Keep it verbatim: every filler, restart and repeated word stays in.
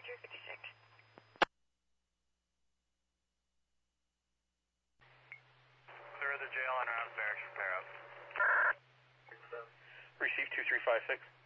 thirty-two fifty-six. Clear the jail and around barracks, pair up. Receive two three five six.